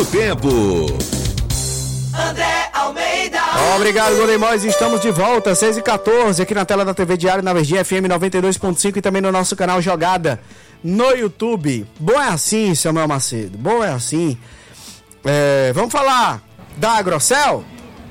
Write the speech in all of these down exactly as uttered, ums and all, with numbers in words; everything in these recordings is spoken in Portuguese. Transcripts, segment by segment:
do tempo. André Almeida. Obrigado, Golden Boys. Estamos de volta, seis e quatorze, aqui na tela da T V Diário, na Verdinha F M noventa e dois ponto cinco e também no nosso canal Jogada no YouTube. Bom é assim, Samuel Macedo. Bom é assim. É, vamos falar da Agrocel?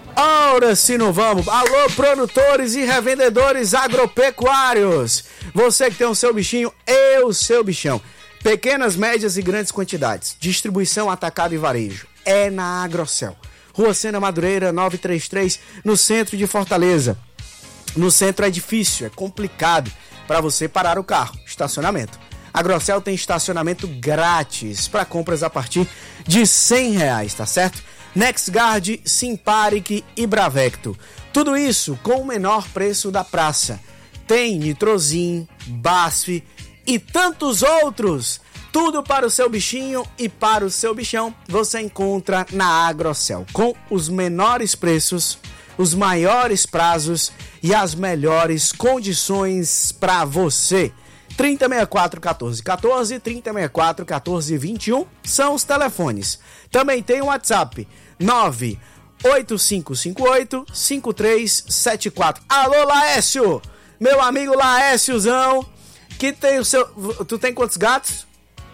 Ora, se não vamos. Alô, produtores e revendedores agropecuários. Você que tem o seu bichinho e o seu bichão. Pequenas, médias e grandes quantidades. Distribuição, atacado e varejo. É na Agrocel. Rua Sena Madureira, novecentos e trinta e três, no centro de Fortaleza. No centro é difícil, é complicado para você parar o carro. Estacionamento. A Agrocel tem estacionamento grátis para compras a partir de cem reais, tá certo? NexGuard, Simparic e Bravecto. Tudo isso com o menor preço da praça. Tem Nitrosin, Basf e tantos outros. Tudo para o seu bichinho e para o seu bichão você encontra na Agrocel, com os menores preços, os maiores prazos e as melhores condições para você. trinta, sessenta e quatro, quatorze, quatorze, trinta, sessenta e quatro, quatorze, vinte e um são os telefones. Também tem o WhatsApp nove oito cinco cinco oito, cinco três sete quatro. Alô, Laércio! Meu amigo Laérciozão, que tem o seu... Tu tem quantos gatos?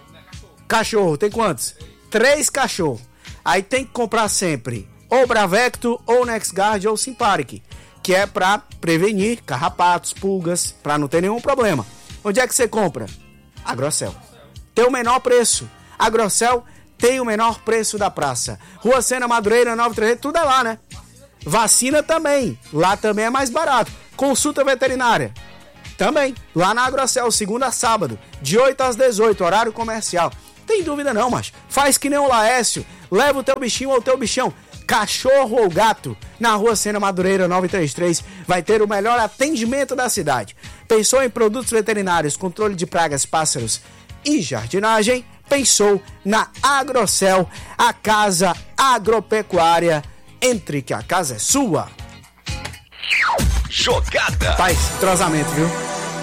Cachorro, tem quantos? Três cachorros. Aí tem que comprar sempre ou Bravecto, ou NexGuard, ou Simparic, que é para prevenir carrapatos, pulgas, para não ter nenhum problema. Onde é que você compra? Agrocel. Tem o menor preço. Agrocel tem o menor preço da praça. Rua Sena Madureira, novecentos e trinta, tudo é lá, né? Vacina também. Lá também é mais barato. Consulta veterinária. Também. Lá na Agrocel, segunda a sábado, de oito às dezoito, horário comercial. Tem dúvida não, mas faz que nem o Laércio. Leva o teu bichinho ou o teu bichão, cachorro ou gato, na Rua Sena Madureira novecentos e trinta e três. Vai ter o melhor atendimento da cidade. Pensou em produtos veterinários, controle de pragas, pássaros e jardinagem? Pensou na Agrocel, a casa agropecuária. Entre que a casa é sua. Jogada. Faz entrosamento, viu?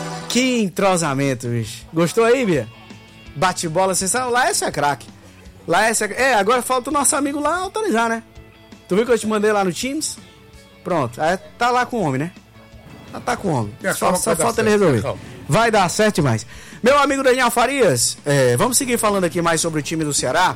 Que entrosamento, bicho. Gostou aí, Bia? Bate bola, você sabe, lá esse é craque. Lá esse é... é, agora falta o nosso amigo lá autorizar, né? Tu viu que eu te mandei lá no Teams? Pronto, aí tá lá com o homem, né? Já tá com o homem. É, Só, só falta ele certo, resolver. calma. Vai dar certo demais. Meu amigo Daniel Farias, é, vamos seguir falando aqui mais sobre o time do Ceará,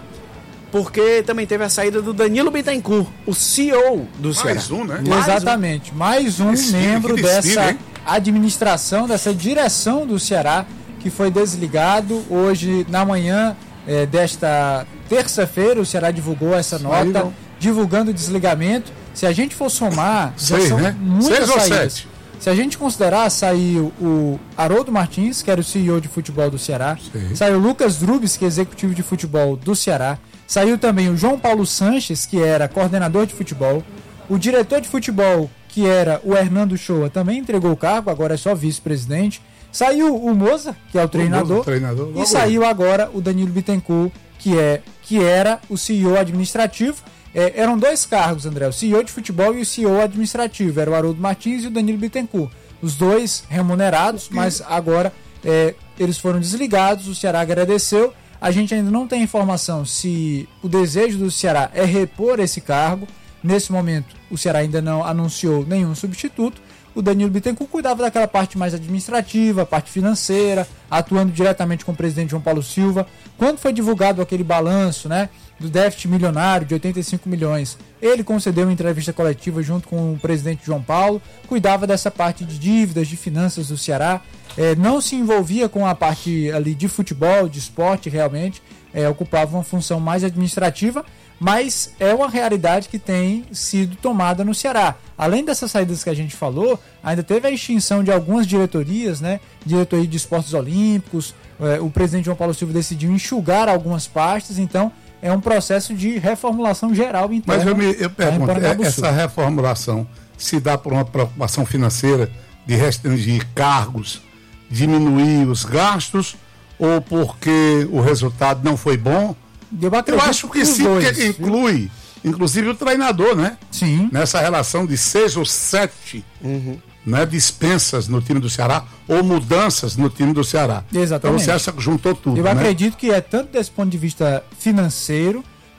porque também teve a saída do Danilo Bittencourt, o C E O do Ceará. Mais um, né? Mais Exatamente, mais um Desfile, membro que desfile, dessa hein? administração, dessa direção do Ceará, que foi desligado hoje na manhã é, desta terça-feira. O Ceará divulgou essa nota, Saiu. divulgando o desligamento. Se a gente for somar, já Seis, são né? muitas Seis ou saídas. sete? Se a gente considerar, saiu o Haroldo Martins, que era o C E O de futebol do Ceará, Sim. saiu o Lucas Drubes, que é executivo de futebol do Ceará, saiu também o João Paulo Sanches, que era coordenador de futebol, o diretor de futebol, que era o Hernando Shoa, também entregou o cargo, agora é só vice-presidente. Saiu o Moza, que é o treinador, Moza, treinador, e logo saiu agora o Danilo Bittencourt, que, é, que era o C E O administrativo. É, eram dois cargos, André, o C E O de futebol e o C E O administrativo, era o Haroldo Martins e o Danilo Bittencourt. Os dois remunerados, mas agora é, eles foram desligados, o Ceará agradeceu. A gente ainda não tem informação se o desejo do Ceará é repor esse cargo. Nesse momento, o Ceará ainda não anunciou nenhum substituto. O Danilo Bittencourt cuidava daquela parte mais administrativa, parte financeira, atuando diretamente com o presidente João Paulo Silva. Quando foi divulgado aquele balanço, né, do déficit milionário de oitenta e cinco milhões, ele concedeu uma entrevista coletiva junto com o presidente João Paulo, cuidava dessa parte de dívidas, de finanças do Ceará, é, não se envolvia com a parte ali de futebol, de esporte realmente, é, ocupava uma função mais administrativa, mas é uma realidade que tem sido tomada no Ceará. Além dessas saídas que a gente falou, ainda teve a extinção de algumas diretorias, né? Diretoria de Esportes Olímpicos, é, o presidente João Paulo Silva decidiu enxugar algumas pastas, então é um processo de reformulação geral interna. Mas eu, me, eu pergunto, em é, essa reformulação se dá por uma preocupação financeira de restringir cargos, diminuir os gastos, ou porque o resultado não foi bom? Eu, Eu acho que sim, dois, porque inclui, inclusive o treinador, né? Sim. Nessa relação de seis ou sete Uhum. né, dispensas no time do Ceará ou mudanças no time do Ceará. Exatamente. Então você acha que juntou tudo, Eu né? acredito que é tanto desse ponto de vista financeiro,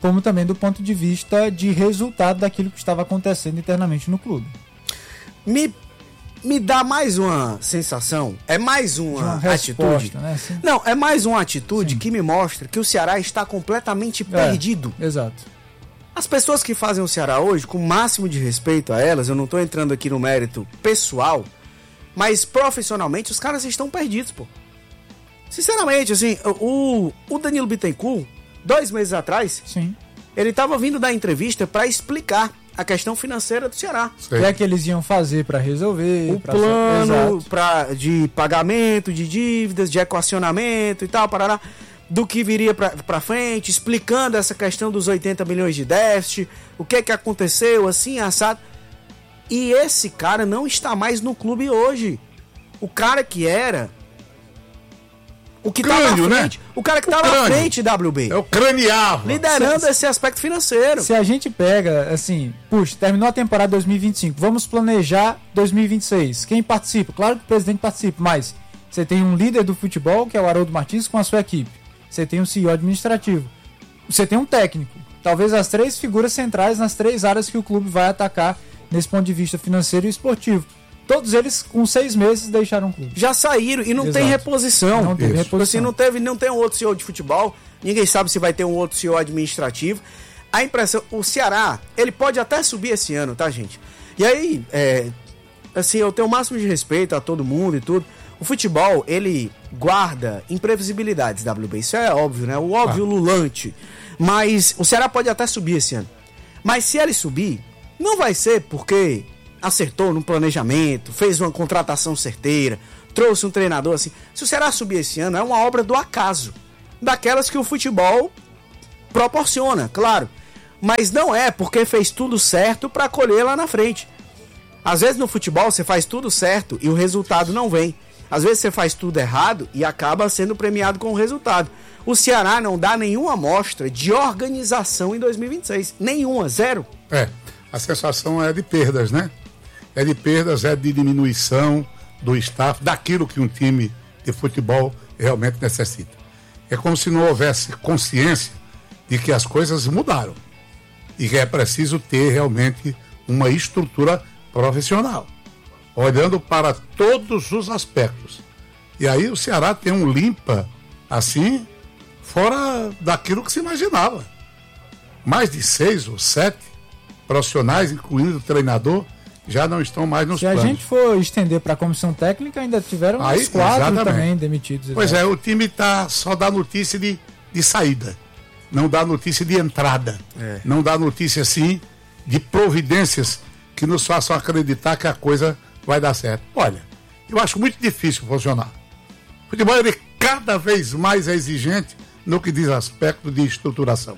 como também do ponto de vista de resultado daquilo que estava acontecendo internamente no clube. Me, me dá mais uma sensação, é mais uma, uma resposta, atitude. Né? Assim. Não, é mais uma atitude Sim. que me mostra que o Ceará está completamente É, perdido. Exato. As pessoas que fazem o Ceará hoje, com o máximo de respeito a elas, eu não estou entrando aqui no mérito pessoal, mas profissionalmente os caras estão perdidos, pô. Sinceramente, assim, o, o Danilo Bittencourt, dois meses atrás, Sim. ele estava vindo dar entrevista para explicar a questão financeira do Ceará. O que é que eles iam fazer para resolver? O pra... plano pra, de pagamento, de dívidas, de equacionamento e tal, parará, do que viria para frente, explicando essa questão dos oitenta milhões de déficit, o que que aconteceu, assim, assado. E esse cara não está mais no clube hoje. O cara que era... O que estava à frente, né? O cara que estava à frente, W B. É o craniava. Liderando se, esse aspecto financeiro. Se a gente pega, assim, puxa, terminou a temporada dois mil e vinte e cinco, vamos planejar dois mil e vinte e seis. Quem participa? Claro que o presidente participa, mas você tem um líder do futebol, que é o Haroldo Martins, com a sua equipe. Você tem um C E O administrativo. Você tem um técnico. Talvez as três figuras centrais nas três áreas que o clube vai atacar nesse ponto de vista financeiro e esportivo. Todos eles, com seis meses, deixaram o clube. Já saíram e não Exato. tem reposição. Não teve Isso. reposição. Assim, não, teve, não tem um outro C E O de futebol. Ninguém sabe se vai ter um outro C E O administrativo. A impressão... O Ceará, ele pode até subir esse ano, tá, gente? E aí, é, assim, eu tenho o máximo de respeito a todo mundo e tudo. O futebol, ele guarda imprevisibilidades, W B. Isso é óbvio, né? O óbvio ah. lulante. Mas o Ceará pode até subir esse ano. Mas se ele subir, não vai ser porque... acertou no planejamento, fez uma contratação certeira, trouxe um treinador assim. Se o Ceará subir esse ano, é uma obra do acaso. Daquelas que o futebol proporciona, claro. Mas não é porque fez tudo certo para colher lá na frente. Às vezes no futebol você faz tudo certo e o resultado não vem. Às vezes você faz tudo errado e acaba sendo premiado com o resultado. O Ceará não dá nenhuma amostra de organização em dois mil e vinte e seis. Nenhuma, zero. É, a sensação é de perdas, né? É de perdas, é de diminuição do staff, daquilo que um time de futebol realmente necessita. É como se não houvesse consciência de que as coisas mudaram e que é preciso ter realmente uma estrutura profissional, olhando para todos os aspectos. E aí o Ceará tem um limpa, assim, fora daquilo que se imaginava. Mais de seis ou sete profissionais, incluindo o treinador, já não estão mais nos Se planos. a gente for estender para a comissão técnica, ainda tiveram Aí, mais quatro exatamente. também demitidos. Pois é, o time tá, só dá notícia de, de saída, não dá notícia de entrada, É. não dá notícia, assim, de providências que nos façam acreditar que a coisa vai dar certo. Olha, eu acho muito difícil funcionar. O futebol, ele cada vez mais é exigente no que diz aspecto de estruturação.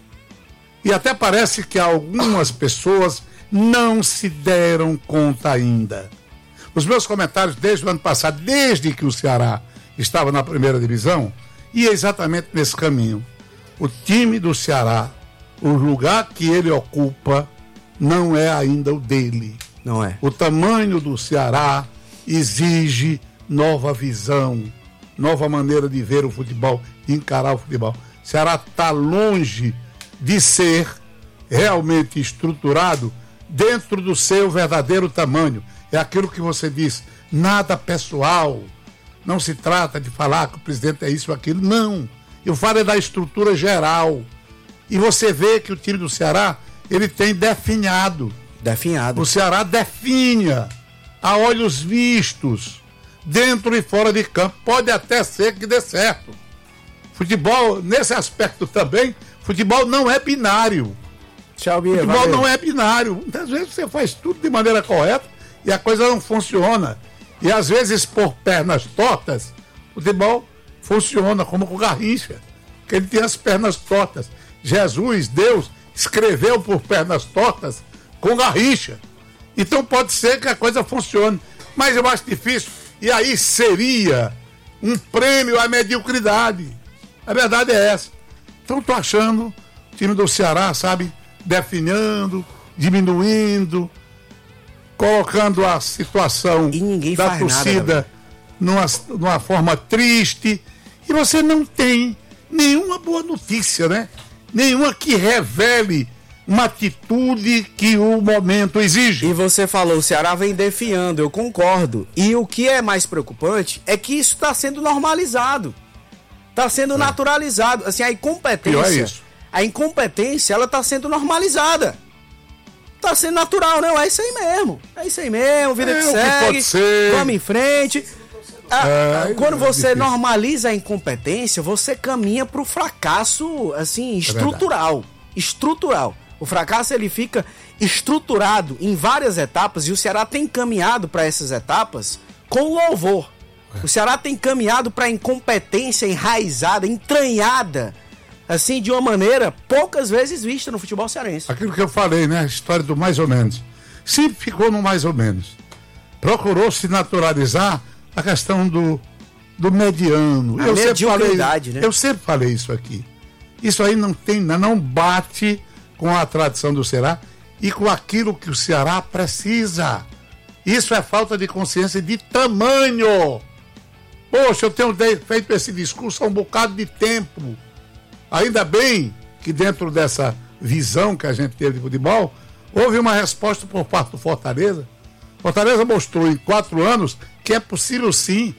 E até parece que algumas pessoas não se deram conta ainda. Os meus comentários desde o ano passado, desde que o Ceará estava na primeira divisão, ia exatamente nesse caminho. O time do Ceará, o lugar que ele ocupa, não é ainda o dele. Não é. O tamanho do Ceará exige nova visão, nova maneira de ver o futebol, de encarar o futebol. O Ceará está longe de ser realmente estruturado dentro do seu verdadeiro tamanho. É aquilo que você diz, nada pessoal. Não se trata de falar que o presidente é isso ou aquilo. Não. Eu falo é da estrutura geral. E você vê que o time do Ceará, ele tem definhado. Definhado. O Ceará definha a olhos vistos, dentro e fora de campo. Pode até ser que dê certo. Futebol, nesse aspecto também, futebol não é binário. Tchau, Bia. Futebol valeu. não é binário. Muitas vezes você faz tudo de maneira correta e a coisa não funciona. E às vezes, por pernas tortas, o futebol funciona, como com o Garrincha, que ele tem as pernas tortas. Jesus, Deus, escreveu por pernas tortas com Garrincha. Então pode ser que a coisa funcione. Mas eu acho difícil. E aí seria um prêmio à mediocridade. A verdade é essa. Então estou achando o time do Ceará, sabe, definhando, diminuindo, colocando a situação E ninguém da faz torcida nada, numa, numa forma triste. E você não tem nenhuma boa notícia, né? nenhuma que revele uma atitude que o momento exige. E você falou, o Ceará vem defiando, eu concordo. E o que é mais preocupante é que isso está sendo normalizado. Está sendo é. naturalizado. Assim, a incompetência... É isso. A incompetência, ela está sendo normalizada. Está sendo natural, não? É isso aí mesmo. É isso aí mesmo, vida é, que segue. Que ser. Vamos em frente. É, Quando você é normaliza a incompetência, você caminha para o fracasso, assim, estrutural. É estrutural. O fracasso, ele fica estruturado em várias etapas e o Ceará tem caminhado para essas etapas com louvor. É. O Ceará tem caminhado para a incompetência enraizada, entranhada, assim, de uma maneira poucas vezes vista no futebol cearense. Aquilo que eu falei, né? A história do mais ou menos. Sempre ficou no mais ou menos. Procurou se naturalizar a questão do, do mediano. A eu mediocridade, sempre falei, né? Eu sempre falei isso aqui. Isso aí não tem, não bate com a tradição do Ceará e com aquilo que o Ceará precisa. Isso é falta de consciência de tamanho. Poxa, eu tenho feito esse discurso há um bocado de tempo. Ainda bem que dentro dessa visão que a gente teve de futebol, houve uma resposta por parte do Fortaleza. Fortaleza mostrou em quatro anos que é possível sim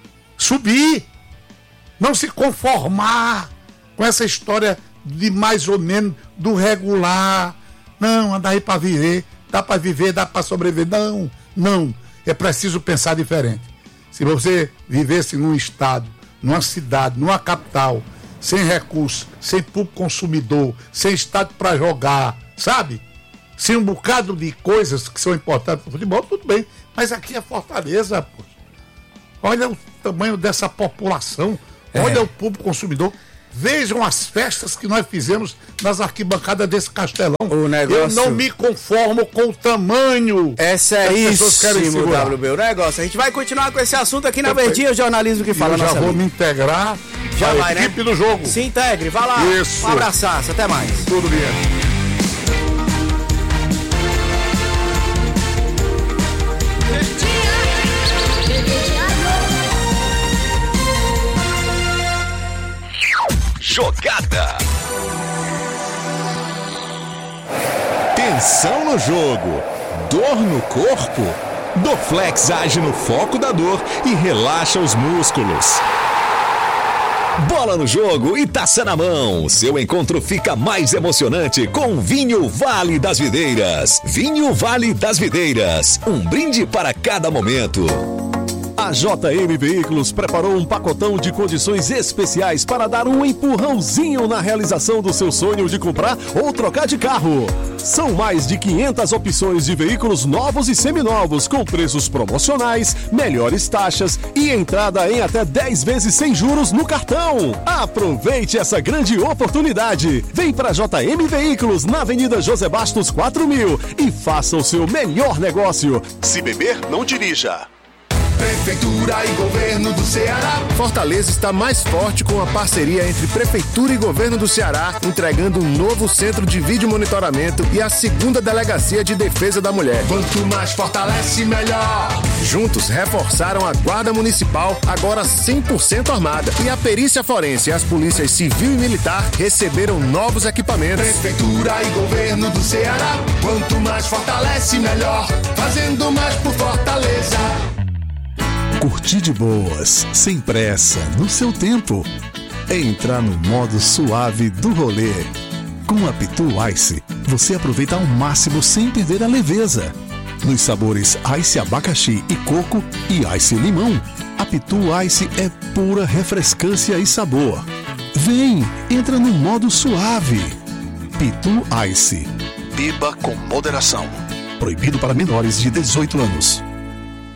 subir, não se conformar com essa história de mais ou menos do regular. Não, anda aí para viver, dá para viver, dá para sobreviver. Não, não, é preciso pensar diferente. Se você vivesse num estado, numa cidade, numa capital, sem recursos, sem público consumidor, sem estado para jogar, sabe? Sem um bocado de coisas que são importantes para o futebol, tudo bem. Mas aqui é Fortaleza, pô. Olha o tamanho dessa população, é. Olha o público consumidor. Vejam as festas que nós fizemos nas arquibancadas desse Castelão. O negócio... Eu não me conformo com o tamanho. Essa é isso, W B. O negócio. A gente vai continuar com esse assunto aqui na eu Verdinha, o jornalismo que fala. Eu já nossa vou vida. me integrar já vai, equipe né? do jogo. Se integre, vai lá. Isso. Um abraçaço, até mais. Tudo bem. Jogada. Tensão no jogo, dor no corpo. Dorflex age no foco da dor e relaxa os músculos. Bola no jogo e taça na mão. Seu encontro fica mais emocionante com Vinho Vale das Videiras. Vinho Vale das Videiras. Um brinde para cada momento. A J M Veículos preparou um pacotão de condições especiais para dar um empurrãozinho na realização do seu sonho de comprar ou trocar de carro. São mais de quinhentas opções de veículos novos e seminovos com preços promocionais, melhores taxas e entrada em até dez vezes sem juros no cartão. Aproveite essa grande oportunidade. Vem para J M Veículos na Avenida José Bastos quatro mil e faça o seu melhor negócio. Se beber, não dirija. Prefeitura e Governo do Ceará. Fortaleza está mais forte com a parceria entre Prefeitura e Governo do Ceará, entregando um novo centro de vídeo monitoramento e a segunda delegacia de defesa da mulher. Quanto mais fortalece, melhor. Juntos reforçaram a Guarda Municipal, agora cem por cento armada, e a perícia forense e as polícias civil e militar receberam novos equipamentos. Prefeitura e Governo do Ceará. Quanto mais fortalece, melhor. Fazendo mais por Fortaleza. Curtir de boas, sem pressa, no seu tempo. É entrar no modo suave do rolê. Com a Pitu Ice, você aproveita ao máximo sem perder a leveza. Nos sabores Ice Abacaxi e Coco e Ice Limão, a Pitu Ice é pura refrescância e sabor. Vem, entra no modo suave. Pitu Ice. Beba com moderação. Proibido para menores de dezoito anos.